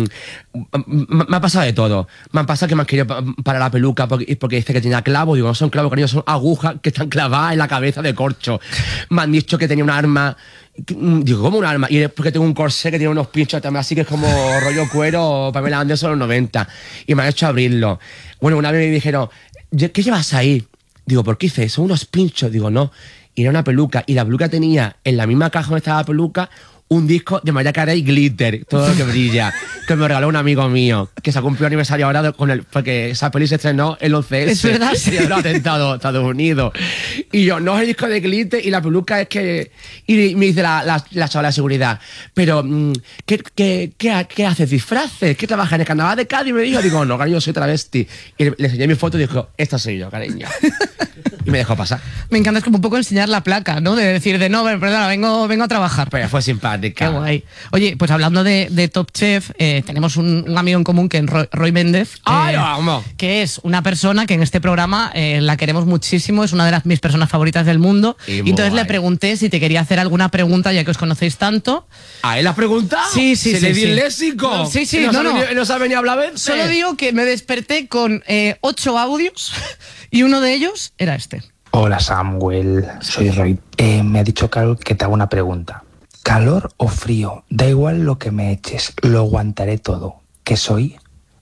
m- me ha pasado de todo. Me han pasado que me han querido pa- para la peluca porque, porque dice que tenía clavos. Digo, no son clavos, cariño, son agujas que están clavadas en la cabeza de corcho. Me han dicho que tenía un arma. Digo, ¿cómo un arma? Y es porque tengo un corsé que tiene unos pinchos también, así que es como rollo cuero, Pamela Anderson en los noventa. Y me han hecho abrirlo. Bueno, una vez me dijeron, ¿qué llevas ahí? Digo, ¿por qué hice eso? Unos pinchos. Digo, no. Y era una peluca. Y la peluca tenía en la misma caja donde estaba la peluca un disco de Mariah Carey Glitter, todo lo que brilla, que me regaló un amigo mío, que se ha cumplido aniversario ahora de- con el, porque esa peli se estrenó el once ese.
Es verdad, sí.
Y el atentado de Estados Unidos. Y yo, no es el disco de Glitter y la peluca es que... Y me dice la, la, la chavala de seguridad, pero, mm, ¿qué, qué, qué, qué haces? ¿Disfraces? ¿Qué trabajas en el carnaval de Cádiz? Y me dijo, digo, no, cariño, soy travesti. Y le, le enseñé mi foto y dijo, esta soy yo, cariño. Y me dejó pasar.
Me encanta, es como un poco enseñar la placa, ¿no? De decir, de no, perdona, vengo, vengo a trabajar.
Pero fue simpática.
Qué guay. Oye, pues hablando de, de Top Chef, eh, tenemos un, un amigo en común que es Roy, Roy Méndez.
¡Ay,
eh,
vamos!
que es una persona que en este programa eh, la queremos muchísimo, es una de las mis personas favoritas del mundo.
Y
Y,
muy
entonces le
guay.
pregunté si te quería hacer alguna pregunta, ya que os conocéis tanto.
¿A él has preguntado?
Sí, sí,
¿Se
sí,
le di
sí.
el léxico?
No, sí, sí,
¿No,
no,
sabe
no.
ni- no sabe ni hablar veces?
Solo digo que me desperté con eh, ocho audios y uno de ellos era este.
Hola Samuel, soy Roy. Eh, me ha dicho Carol que te hago una pregunta. ¿Calor o frío? Da igual lo que me eches, lo aguantaré todo. ¿Qué soy?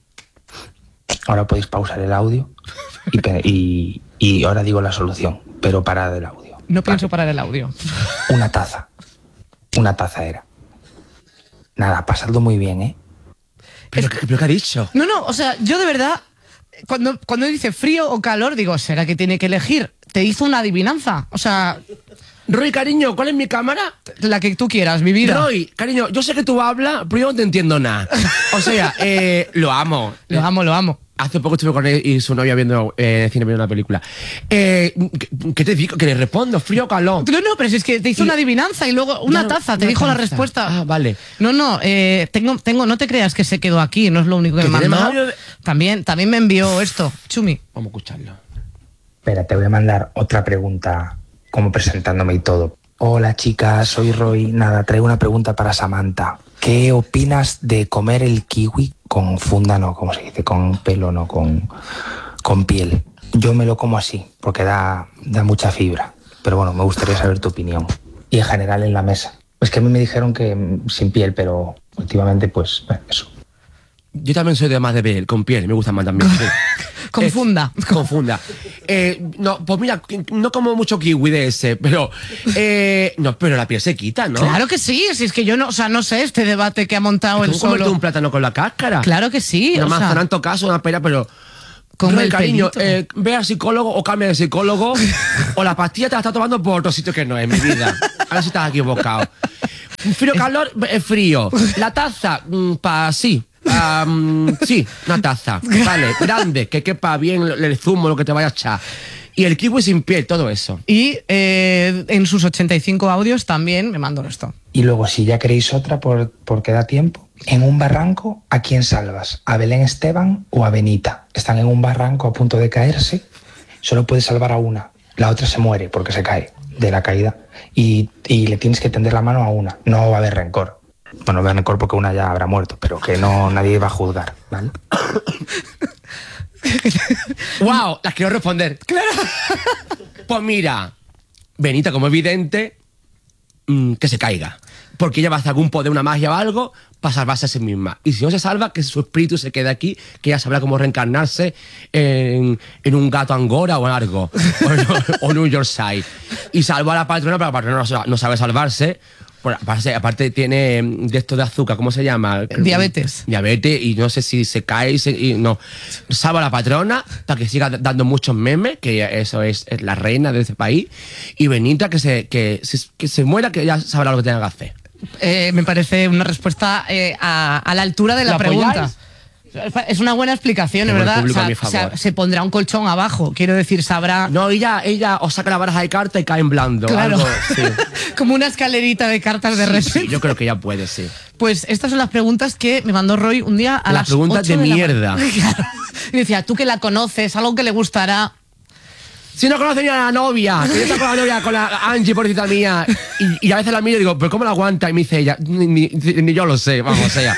Ahora podéis pausar el audio y, pe- y, y ahora digo la solución, pero parad el audio.
No pienso parar el audio.
Una taza. Una taza era. Nada, pasadlo muy bien, ¿eh?
¿Pero, qué- pero qué ha dicho?
No, no, o sea, yo de verdad, cuando, cuando dice frío o calor, digo, ¿será que tiene que elegir? Te hizo una adivinanza. O sea,
Roy, cariño, ¿cuál es mi cámara?
la que tú quieras, mi vida.
Roy, cariño, yo sé que tú hablas, pero yo no te entiendo nada. O sea, eh, lo amo.
Lo amo, lo amo.
Hace poco estuve con él y su novia viendo eh, en el cine viendo una película. Eh, ¿qué, qué te digo? Que le respondo, frío o calor.
No, no, pero si es que te hizo
Y-
una adivinanza y luego una
Ya,
taza, te
una
dijo la
taza.
respuesta.
Ah, vale.
No, no, eh, tengo, tengo, no te creas que se quedó aquí, no es lo único que
¿Que
me
tiene
mandó.
más audio de-
También, también me envió esto, Chumi.
Vamos a escucharlo.
Espera, te voy a mandar otra pregunta, como presentándome y todo. Hola chicas, soy Roy. Nada, traigo una pregunta para Samantha. ¿Qué opinas de comer el kiwi con funda, no, como se dice, con pelo, no, con, con piel? Yo me lo como así, porque da, da mucha fibra. Pero bueno, me gustaría saber tu opinión. Y en general en la mesa. Es que a mí me dijeron que mm, sin piel, pero últimamente pues eh, eso.
Yo también soy de más de piel, con piel, me gusta más también. Sí.
Confunda.
Eh, confunda. Eh, no, pues mira, no como mucho kiwi de ese, pero... Eh, no, pero la piel se quita, ¿no?
Claro que sí, si es que yo no, o sea, no sé este debate que ha montado el
¿Cómo comerte
solo.
un plátano con la cáscara?
Claro que sí.
Una
o sea,
manzana en todo caso, una pera, pero...
Come
Roy,
el
cariño,
pelito.
eh, ve al psicólogo o cambia de psicólogo o la pastilla te la estás tomando por otro sitio que no es, mi vida. Ahora sí estás equivocado. Frío, calor, eh, frío. La taza, mm, pa, sí. Um, sí, una taza. Vale, grande, que quepa bien el, el zumo, lo que te vaya a echar. Y el kiwi sin piel, todo eso.
Y eh, en sus ochenta y cinco audios también me mandó esto.
Y luego, si ya queréis otra, por, porque da tiempo, en un barranco, ¿a quién salvas? ¿A Belén Esteban o a Benita? Están en un barranco a punto de caerse, solo puedes salvar a una. La otra se muere porque se cae de la caída. Y, y le tienes que tender la mano a una. No va a haber rencor. Bueno, va a haber rencor porque una ya habrá muerto, pero que no nadie va a juzgar, ¿vale?
¡Wow! Las quiero responder. ¡Claro! Pues mira, Benita, como evidente, mmm, que se caiga. Porque ella va a hacer algún poder, una magia o algo, para salvarse a sí misma. Y si no se salva, que su espíritu se quede aquí, que ella sabrá cómo reencarnarse en, en un gato angora o algo. O en un Yorkshire. Y salvo a la patrona, pero la patrona no, no sabe salvarse. Bueno, aparte, aparte tiene de esto de azúcar, ¿cómo se llama?
Diabetes.
Diabetes, y no sé si se cae y, se, y no. Salva a la patrona para que siga dando muchos memes, que eso es, es la reina de ese país. Y Benita, que se, que, se, que se muera, que ya sabrá lo que tenga que hacer.
Eh, me parece una respuesta eh, a, a la altura de la
¿Lo
pregunta.
apoyáis?
Es una buena explicación,
Tengo el
¿verdad? O
público
sea,
a mi
o sea,
favor.
se pondrá un colchón abajo, quiero decir, sabrá...
No, ella, ella os saca la baraja de carta y cae en blando.
Claro.
Algo, sí.
Como una escalerita de cartas de
Sí,
repente.
sí, yo creo que ella puede, sí.
Pues estas son las preguntas que me mandó Roy un día a
Las
las
preguntas
ocho
de
la
mierda.
mañana. Claro. Y decía, tú que la conoces, algo que le gustará...
Si no conoce ni a la novia, que yo estoy con la novia, con la Angie, pobrecita mía, y, y a veces la miro y digo, ¿pero cómo la aguanta? Y me dice ella, ni, ni, ni yo lo sé, vamos, o sea.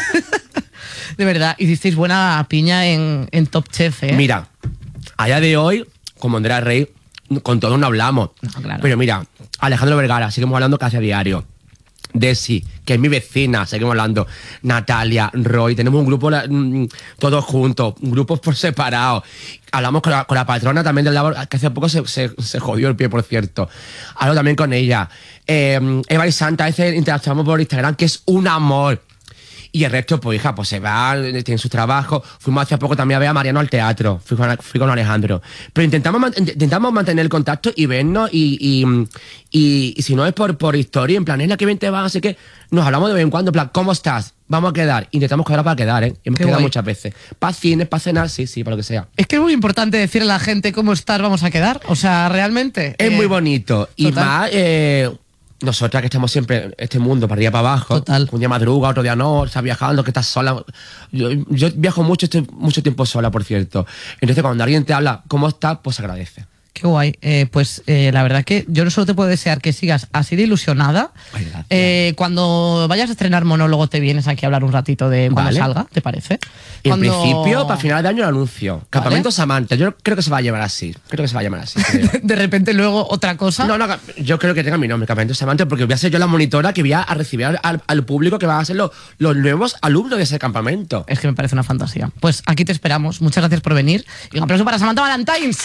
De verdad, hicisteis buena piña en, en Top Chef, ¿eh?
Mira, a día de hoy, como Andrea Rey, con todo no hablamos.
No, claro.
Pero mira, Alejandro Vergara, seguimos hablando casi a diario. Desi, que es mi vecina, seguimos hablando. Natalia, Roy, tenemos un grupo mm, todos juntos, grupos por separado. Hablamos con la, con la patrona también del labor, que hace poco se, se, se jodió el pie, por cierto. Hablo también con ella. Eh, Eva y Santa, a veces interactuamos por Instagram, que es un amor. Y el resto, pues hija, pues se va, tienen sus trabajos. Fuimos hace poco también a ver a Mariano al teatro. Fui con, fui con Alejandro. Pero intentamos, intentamos mantener el contacto y vernos. Y, y, y, y si no es por, por historia, en plan, es la que bien te va, así que nos hablamos de vez en cuando, en plan, ¿cómo estás? Vamos a quedar. Intentamos quedar para quedar, ¿eh? Hemos
Qué
quedado
guay.
muchas veces. Para cines, para cenar, sí, sí, para lo que sea.
Es que es muy importante decirle a la gente cómo estás, vamos a quedar. O sea, realmente...
Es
eh,
muy bonito. Y
total.
más, eh, nosotras que estamos siempre en este mundo, para arriba para abajo.
Total.
Un día madruga, otro día no, estás viajando, que estás sola. Yo, yo viajo mucho, estoy mucho tiempo sola, por cierto. Entonces, cuando alguien te habla, ¿cómo estás? Pues se agradece.
Qué guay. Eh, pues eh, la verdad que yo no solo te puedo desear que sigas así de ilusionada.
Ay, gracias.
Eh, cuando vayas a estrenar monólogo te vienes aquí a hablar un ratito de cuando
Vale.
salga, ¿te parece?
En
Cuando-
principio, para final de año el anuncio. Campamento Samantha. Yo creo que se va a llamar así. Creo que se va a llamar así. creo.
De repente luego otra cosa.
No, no, yo creo que tenga mi nombre, Campamento Samantha, porque voy a ser yo la monitora que voy a recibir al, al público que van a ser los, los nuevos alumnos de ese campamento.
Es que me parece una fantasía. Pues aquí te esperamos. Muchas gracias por venir. Y un aplauso para Samantha Valentines.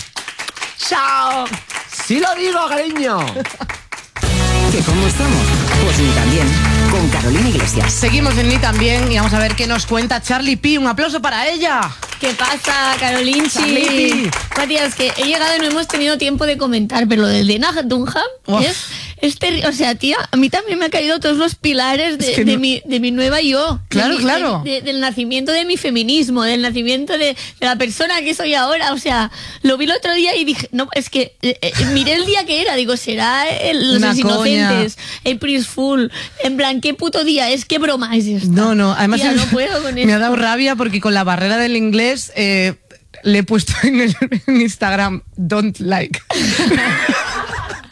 ¡Chao! ¡Sí lo digo, cariño!
¿Que cómo estamos? Pues ni también. Con Carolina Iglesias.
Seguimos en Ni también y vamos a ver qué nos cuenta Charlie P. Un aplauso para ella.
¿Qué pasa, Carolinchi?
Charlie.
Matías, que he llegado y no hemos tenido tiempo de comentar, pero lo del Dena Dunham
Uf.
es, es terri- O sea, tía, a mí también me han caído todos los pilares de,
Es que
de
no-
mi, de mi nueva yo.
Claro,
De mi-
claro.
de- de- del nacimiento de mi feminismo, del nacimiento de, de la persona que soy ahora. O sea, lo vi el otro día y dije, no, es que eh, eh, miré el día que era, digo, será el, los
Una
inocentes, April Fool. En plan, ¿qué puto día es? ¿Qué broma es esta?
No, no, además
Tía,
es-
no puedo con
me
esto.
ha dado rabia porque con la barrera del inglés eh, le he puesto en, el, en Instagram don't like.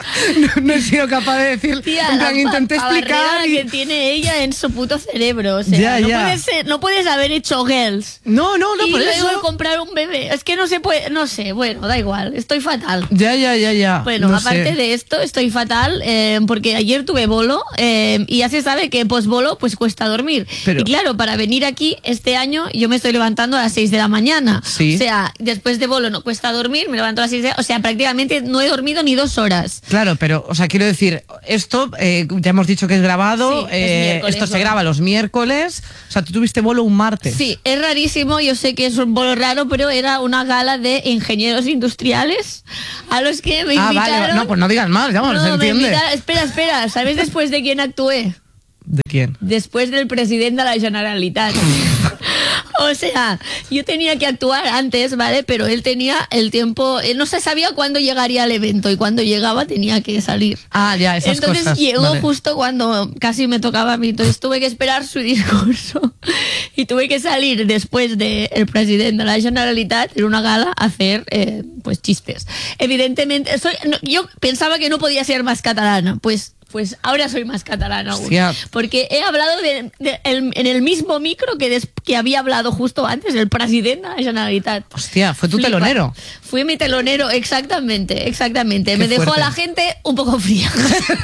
no, no he sido capaz de decir.
Tía,
en plan,
la
intenté
pa-
explicar.
barrera
y-
que tiene ella en su puto cerebro. O sea,
Ya,
no,
ya.
Puedes ser- no puedes haber hecho girls.
No, no, no,
y
por
luego
eso.
comprar un bebé. Es que no se puede. No sé, bueno, da igual. Estoy fatal.
Ya, ya, ya, ya.
Bueno,
no
aparte
sé.
de esto, estoy fatal eh, porque ayer tuve bolo eh, y ya se sabe que post-bolo pues cuesta dormir.
Pero-
y claro, para venir aquí este año yo me estoy levantando a las seis de la mañana.
Sí.
O sea, después de bolo no cuesta dormir, me levanto a las seis de... O sea, prácticamente no he dormido ni dos horas.
Claro, pero, o sea, quiero decir, esto eh, ya hemos dicho que es grabado,
Sí, es
eh,
miércoles,
esto se
¿no?
graba los miércoles, o sea, tú tuviste bolo un martes.
Sí, es rarísimo, yo sé que es un bolo raro, pero era una gala de ingenieros industriales a los que me
Ah,
invitaron.
vale, no, pues no digas más, ya,
No,
se
me
entiende.
invitaron- Espera, espera, ¿sabes después de quién actué?
¿De quién?
Después del presidente de la Generalitat. O sea, yo tenía que actuar antes, ¿vale? Pero él tenía el tiempo, él no se sabía cuándo llegaría al evento y cuando llegaba tenía que salir.
Ah, ya, esas
Entonces
cosas.
llegó
vale.
justo cuando casi me tocaba a mí, entonces tuve que esperar su discurso y tuve que salir después del presidente de la Generalitat en una gala a hacer eh, pues chistes. Evidentemente, soy, no, yo pensaba que no podía ser más catalana, pues... Pues ahora soy más catalana aún.
Hostia.
Porque he hablado de, de- el- en el mismo micro que, des- que había hablado justo antes el presidente de la Generalitat.
Hostia, fue tu
Flipa.
telonero.
Fui mi telonero, exactamente, exactamente.
Qué
Me dejó
fuerte.
a la gente un poco fría.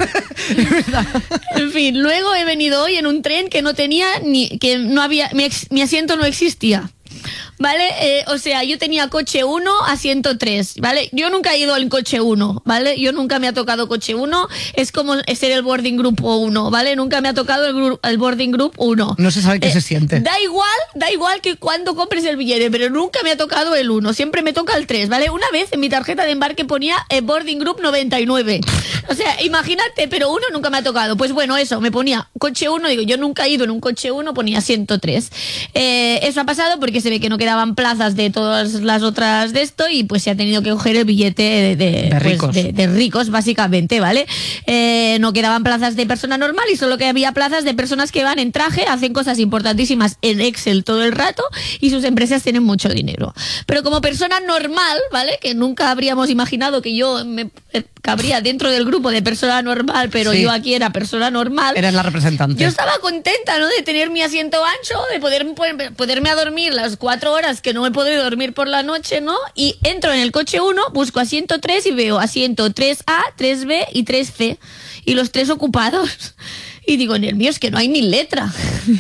En fin, luego he venido hoy en un tren que no tenía ni, que no había, mi, ex- mi asiento no existía. ¿Vale? Eh, o sea, yo tenía coche uno, asiento tres, ¿vale? Yo nunca he ido al coche uno, ¿vale? Yo nunca me ha tocado coche uno, es como ser el boarding group uno, ¿vale? Nunca me ha tocado el, gru- el boarding group uno.
No se sabe qué
Eh,
se siente.
Da igual, da igual que cuando compres el billete, pero nunca me ha tocado el uno, siempre me toca el tres, ¿vale? Una vez en mi tarjeta de embarque ponía el boarding group noventa y nueve. O sea, imagínate, pero uno nunca me ha tocado. Pues bueno, eso, me ponía coche uno, digo, yo nunca he ido en un coche uno, ponía ciento tres. Eh, eso ha pasado porque se ve que no quedaban plazas de todas las otras de esto y pues se ha tenido que coger el billete de, de,
De
pues,
ricos.
de- de ricos, básicamente, ¿vale? Eh, no quedaban plazas de persona normal y solo que había plazas de personas que van en traje, hacen cosas importantísimas en Excel todo el rato y sus empresas tienen mucho dinero. Pero como persona normal, ¿vale? Que nunca habríamos imaginado que yo me eh, cabría dentro del grupo de persona normal, pero
Sí.
yo aquí era persona normal.
Eres la representante.
Yo estaba contenta, ¿no? De tener mi asiento ancho, de poder, poder- poderme a dormir las cuatro horas que no he podido dormir por la noche, ¿no? Y entro en el coche uno, busco asiento tres y veo asiento tres A, tres B y tres C. Y los tres ocupados. Y digo, en el mío es que no hay ni letra.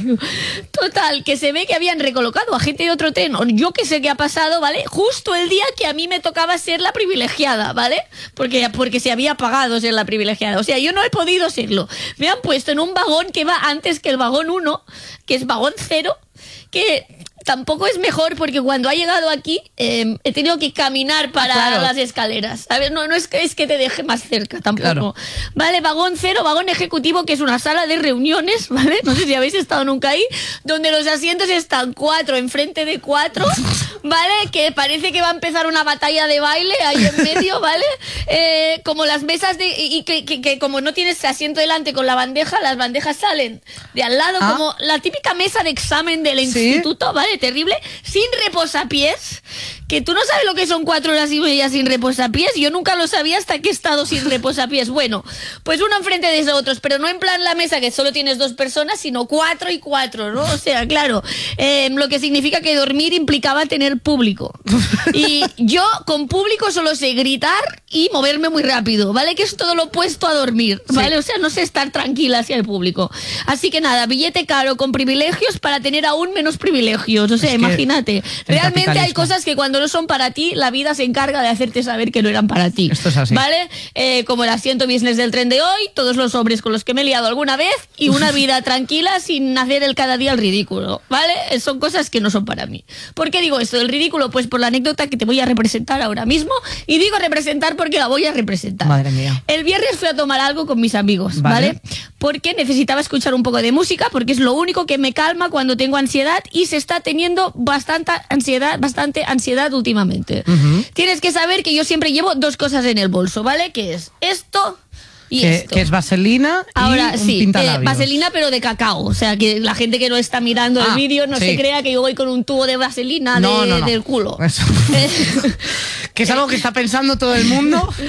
Total, que se ve que habían recolocado a gente de otro tren. O yo que sé qué ha pasado, ¿vale? Justo el día que a mí me tocaba ser la privilegiada, ¿vale? Porque, porque se había pagado ser la privilegiada. O sea, yo no he podido serlo. Me han puesto en un vagón que va antes que el vagón uno, que es vagón cero, que tampoco es mejor porque cuando ha llegado aquí eh, he tenido que caminar para
Claro.
las escaleras. A ver, no, no es que, es que te deje más cerca tampoco.
Claro.
Vale, vagón cero, vagón ejecutivo, que es una sala de reuniones, ¿vale? No sé si habéis estado nunca ahí, donde los asientos están cuatro enfrente de cuatro, ¿vale? Que parece que va a empezar una batalla de baile ahí en medio, ¿vale? Eh, como las mesas de... Y que, que- que como no tienes asiento delante con la bandeja, las bandejas salen de al lado,
Ah.
como la típica mesa de examen del
Sí.
instituto, ¿vale? Terrible, sin reposapiés, que tú no sabes lo que son cuatro horas y media sin reposapiés. Yo nunca lo sabía hasta que he estado sin reposapiés. Bueno, pues uno enfrente de esos otros, pero no en plan la mesa que solo tienes dos personas, sino cuatro y cuatro, ¿no? O sea, claro, eh, lo que significa que dormir implicaba tener público. Y yo con público solo sé gritar y moverme muy rápido, ¿vale? Que es todo lo opuesto a dormir, ¿vale? O sea, no sé estar tranquila hacia el público. Así que nada, billete caro con privilegios para tener aún menos privilegios. O sea,
Es que
imagínate.
el
Realmente hay
capitalismo.
cosas que cuando no son para ti, la vida se encarga de hacerte saber que no eran para ti.
Esto es así.
¿Vale? Eh, como el asiento business del tren de hoy, todos los hombres con los que me he liado alguna vez y una vida tranquila sin hacer el cada día el ridículo. ¿Vale? Eh, Son cosas que no son para mí. ¿Por qué digo esto del ridículo? Pues por la anécdota que te voy a representar ahora mismo. Y digo representar porque la voy a representar.
Madre mía.
El viernes fui a tomar algo con mis amigos,
Vale.
¿vale? Porque necesitaba escuchar un poco de música, porque es lo único que me calma cuando tengo ansiedad y se está teniendo bastante ansiedad, bastante ansiedad últimamente. Tienes que saber que yo siempre llevo dos cosas en el bolso, ¿vale? Que es esto y
Que,
esto.
que es vaselina y
Ahora
un
sí, eh,
pintalabios.
vaselina pero de cacao, o sea que la gente que no está mirando el
Ah,
vídeo no
sí.
se crea que yo voy con un tubo de vaselina
No,
de-
no, no.
del culo.
Eso.
Eh,
Que es algo que está pensando todo el mundo.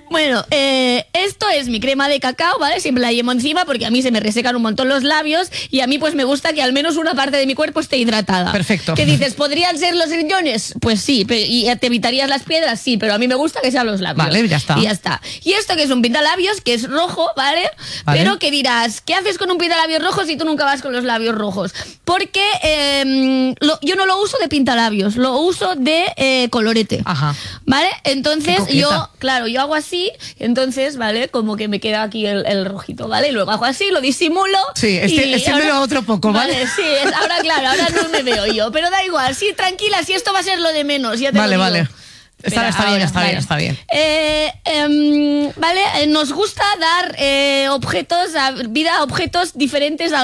Bueno, eh, esto es mi crema de cacao, ¿vale? Siempre la llevo encima porque a mí se me resecan un montón los labios y a mí pues me gusta que al menos una parte de mi cuerpo esté hidratada.
Perfecto.
¿Qué dices? ¿Podrían ser los riñones? Pues sí. Pe- ¿Y te evitarías las piedras? Sí, pero a mí me gusta que sean los labios.
Vale, ya está.
Y ya está. Y esto que es un pintalabios, que es rojo, ¿vale?
Vale.
Pero que dirás, ¿qué haces con un pintalabios rojo si tú nunca vas con los labios rojos? Porque eh, lo- yo no lo uso de pintalabios, lo uso de eh, colorete.
Ajá.
¿Vale? Entonces
Qué
yo,
coqueta.
claro, yo hago así, entonces, ¿vale? Como que me queda aquí el, el rojito, ¿vale? Y luego hago así, lo disimulo.
Sí, este-
y
este me
ahora-
va otro poco, ¿vale?
sí, es- ahora claro, ahora no me veo yo, pero da igual, sí, tranquila, si esto va a ser lo de menos, ya te
Vale,
lo digo.
vale. Está,
Espera,
está bien,
ahora,
está
vale.
bien, está bien.
Eh, em, vale, eh, nos gusta dar eh, objetos, a- vida a objetos diferentes a